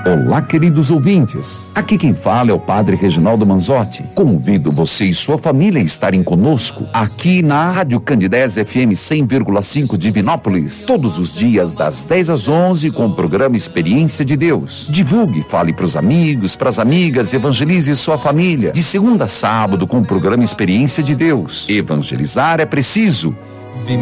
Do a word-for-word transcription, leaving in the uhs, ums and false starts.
Olá, queridos ouvintes. Aqui quem fala é o Padre Reginaldo Manzotti. Convido você e sua família a estarem conosco aqui na Rádio Candidez F M cem vírgula cinco Divinópolis, todos os dias das dez às onze com o programa Experiência de Deus. Divulgue, fale para os amigos, para as amigas, evangelize sua família. De segunda a sábado com o programa Experiência de Deus. Evangelizar é preciso.